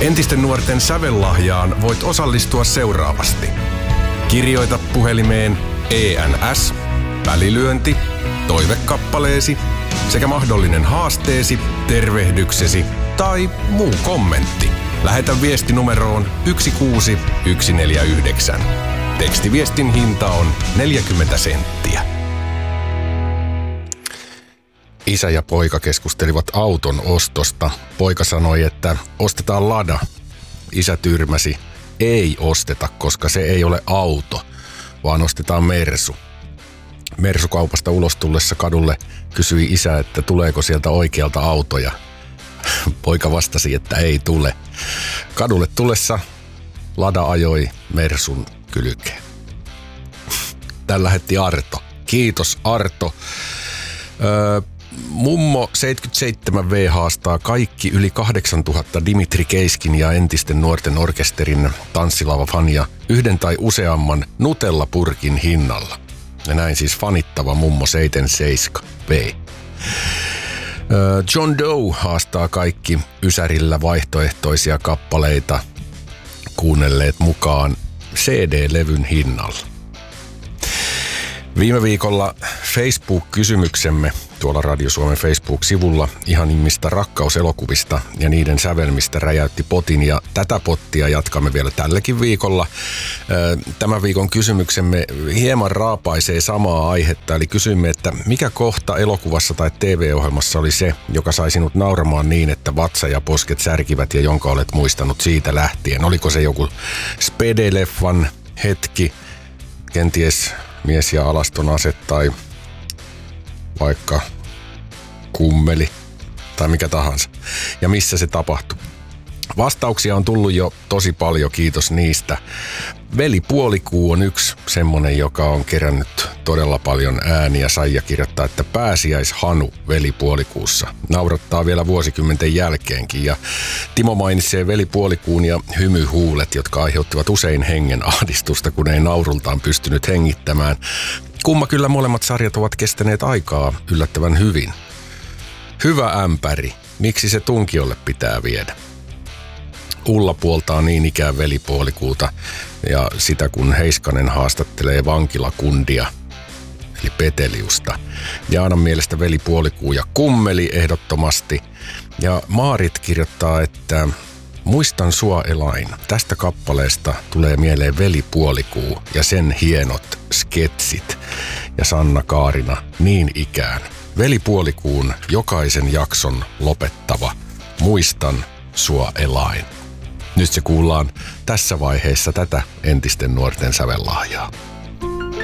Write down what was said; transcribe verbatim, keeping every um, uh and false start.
Entisten nuorten sävellahjaan voit osallistua seuraavasti. Kirjoita puhelimeen E N S, välilyönti, toivekappaleesi sekä mahdollinen haasteesi, tervehdyksesi tai muu kommentti. Lähetä viesti numeroon yksi kuusi yksi neljä yhdeksän. Tekstiviestin hinta on neljäkymmentä senttiä. Isä ja poika keskustelivat auton ostosta. Poika sanoi, että ostetaan Lada. Isä tyrmäsi, ei osteta, koska se ei ole auto, vaan ostetaan Mersu. Mersukaupasta ulos tullessa kadulle kysyi isä, että tuleeko sieltä oikealta autoja. Poika vastasi, että ei tule. Kadulle tullessa Lada ajoi Mersun kylkeen. Tän lähetti Arto. Kiitos Arto. Öö, Mummo seitsemänkymmentäseitsemän vuotias haastaa kaikki yli kahdeksantuhatta Dimitri Keiskin ja entisten nuorten orkesterin tanssilava-fania yhden tai useamman Nutella-purkin hinnalla. Ja näin siis fanittava mummo seitsemänkymmentäseitsemän vuotias. John Doe haastaa kaikki Ysärillä vaihtoehtoisia kappaleita kuunnelleet mukaan C D-levyn hinnalla. Viime viikolla Facebook-kysymyksemme tuolla Radio Suomen Facebook-sivulla ihanimmista rakkauselokuvista ja niiden sävelmistä räjäytti potin, ja tätä pottia jatkamme vielä tälläkin viikolla. Tämän viikon kysymyksemme hieman raapaisee samaa aihetta, eli kysymme, että mikä kohta elokuvassa tai T V-ohjelmassa oli se, joka sai sinut nauramaan niin, että vatsa ja posket särkivät ja jonka olet muistanut siitä lähtien. Oliko se joku Spede-leffan hetki, kenties Mies ja alaston ase tai vaikka Kummeli tai mikä tahansa. Ja missä se tapahtui? Vastauksia on tullut jo tosi paljon, kiitos niistä. Veli Puolikuu on yksi semmonen, joka on kerännyt todella paljon ääniä. Saija kirjoittaa, että pääsiäishanu Veli Puolikuussa. Naurattaa vielä vuosikymmenten jälkeenkin. Ja Timo mainitsee Veli Puolikuun ja hymyhuulet, jotka aiheuttivat usein hengen ahdistusta, kun ei naurultaan pystynyt hengittämään. Kumma kyllä molemmat sarjat ovat kestäneet aikaa yllättävän hyvin. Hyvä ämpäri, miksi se tunkiolle pitää viedä? Ulla puoltaa niin ikään Veli Puolikuuta ja sitä kun Heiskanen haastattelee vankilakundia, eli Peteliusta. Jaanan mielestä Veli Puolikuu ja Kummeli ehdottomasti. Ja Maarit kirjoittaa, että muistan sua Elain. Tästä kappaleesta tulee mieleen Veli Puolikuu ja sen hienot sketsit. Ja Sanna Kaarina niin ikään. Veli Puolikuun jokaisen jakson lopettava muistan sua Elain. Nyt se kuullaan tässä vaiheessa tätä entisten nuorten sävellahjaa.